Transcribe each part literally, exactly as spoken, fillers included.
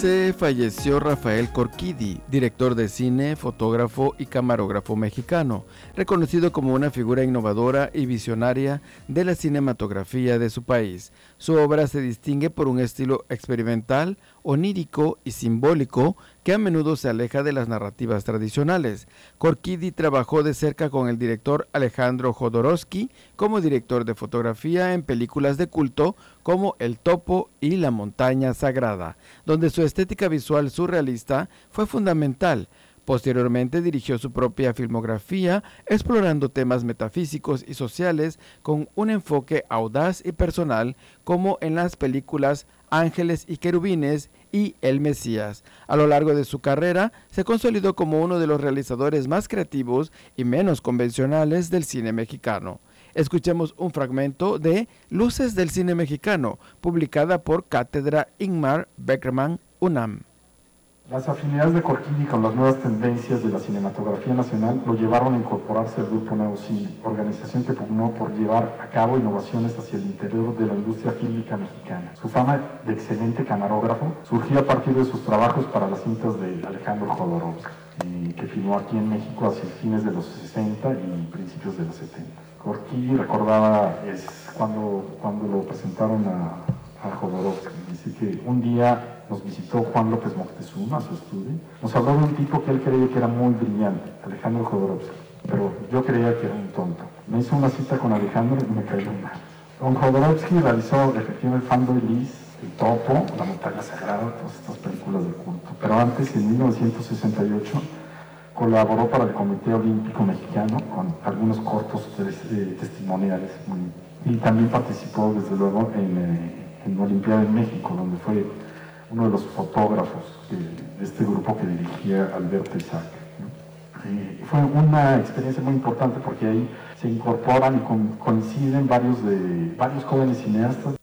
Se falleció Rafael Corquidi, director de cine, fotógrafo y camarógrafo mexicano, reconocido como una figura innovadora y visionaria de la cinematografía de su país. Su obra se distingue por un estilo experimental, onírico y simbólico que a menudo se aleja de las narrativas tradicionales. Corquidi trabajó de cerca con el director Alejandro Jodorowsky como director de fotografía en películas de culto como El Topo y La Montaña Sagrada, donde su estética visual surrealista fue fundamental. Posteriormente dirigió su propia filmografía, explorando temas metafísicos y sociales con un enfoque audaz y personal, como en las películas Ángeles y Querubines y El Mesías. A lo largo de su carrera, se consolidó como uno de los realizadores más creativos y menos convencionales del cine mexicano. Escuchemos un fragmento de Luces del Cine Mexicano, publicada por Cátedra Ingmar Bergman UNAM. Las afinidades de Corquidi con las nuevas tendencias de la cinematografía nacional lo llevaron a incorporarse al Grupo Nuevo Cine, organización que pugnó por llevar a cabo innovaciones hacia el interior de la industria fílmica mexicana. Su fama de excelente camarógrafo surgió a partir de sus trabajos para las cintas de Alejandro Jodorowsky, eh, que filmó aquí en México hacia fines de los sesenta y principios de los setenta. Corquidi recordaba es cuando, cuando lo presentaron a, a Jodorowsky. Dice que un día nos visitó Juan López Moctezuma a su estudio. Nos habló de un tipo que él creía que era muy brillante, Alejandro Jodorowsky, pero yo creía que era un tonto. Me hizo una cita con Alejandro y me cayó mal. Con Jodorowsky realizó efectivamente Fanboy Liz, El Topo, La Montaña Sagrada, todas estas películas de culto. Pero antes, en mil novecientos sesenta y ocho, colaboró para el Comité Olímpico Mexicano con algunos cortos eh, testimoniales. Y también participó, desde luego, en, eh, en Olimpiada en México, donde fue uno de los fotógrafos de este grupo que dirigía Alberto Isaac, ¿no? Eh, fue una experiencia muy importante porque ahí se incorporan y con, coinciden varios, de, varios jóvenes cineastas.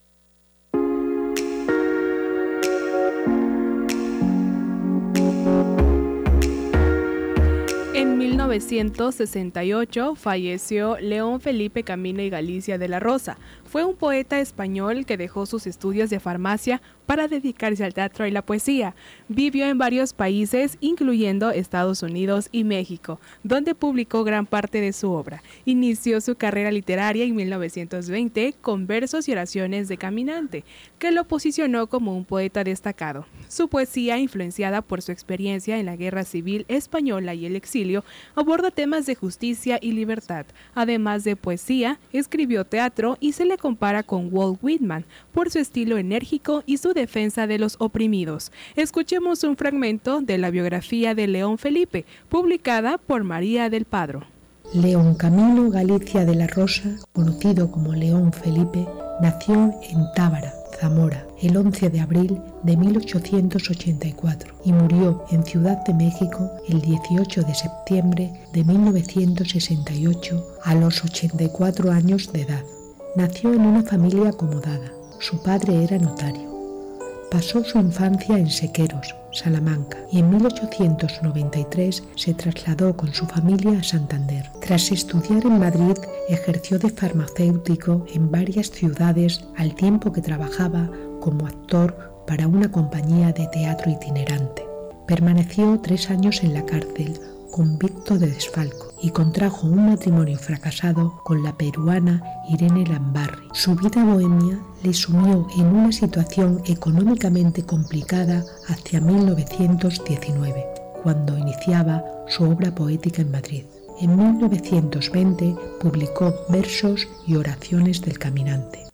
En mil novecientos sesenta y ocho falleció León Felipe Camino y Galicia de la Rosa. Fue un poeta español que dejó sus estudios de farmacia para dedicarse al teatro y la poesía. Vivió en varios países, incluyendo Estados Unidos y México, donde publicó gran parte de su obra. Inició su carrera literaria en mil novecientos veinte con Versos y oraciones de caminante, que lo posicionó como un poeta destacado. Su poesía, influenciada por su experiencia en la Guerra Civil Española y el exilio, aborda temas de justicia y libertad. Además de poesía, escribió teatro y se le compara con Walt Whitman por su estilo enérgico y su defensa de los oprimidos. Escuchemos un fragmento de la biografía de León Felipe, publicada por María del Padro. León Camino Galicia de la Rosa, conocido como León Felipe, nació en Tábara, Zamora, el once de abril de mil ochocientos ochenta y cuatro y murió en Ciudad de México el dieciocho de septiembre de mil novecientos sesenta y ocho a los ochenta y cuatro años de edad. Nació en una familia acomodada. Su padre era notario. Pasó su infancia en Sequeros, Salamanca, y en mil ochocientos noventa y tres se trasladó con su familia a Santander. Tras estudiar en Madrid, ejerció de farmacéutico en varias ciudades al tiempo que trabajaba como actor para una compañía de teatro itinerante. Permaneció tres años en la cárcel, convicto de desfalco, y contrajo un matrimonio fracasado con la peruana Irene Lambarri. Su vida bohemia le sumió en una situación económicamente complicada hacia mil novecientos diecinueve, cuando iniciaba su obra poética en Madrid. En mil novecientos veinte publicó Versos y oraciones del caminante.